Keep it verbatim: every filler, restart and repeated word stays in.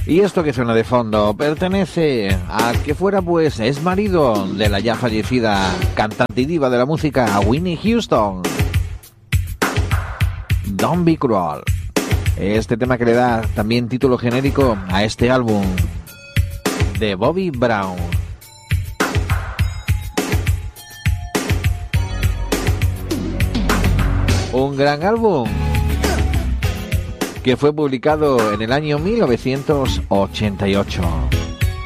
Y esto que suena de fondo pertenece a que fuera pues es marido de la ya fallecida cantante y diva de la música Whitney Houston. Don't Be Cruel. Este tema que le da también título genérico a este álbum de Bobby Brown. Un gran álbum que fue publicado en el año mil novecientos ochenta y ocho.